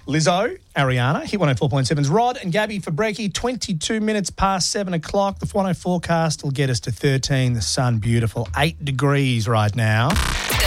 Lizzo, Ariana, Hit 104.7's Rod and Gabby for Brekkie, 22 minutes past 7 o'clock. The 104 forecast will get us to 13. The sun beautiful, 8 degrees right now.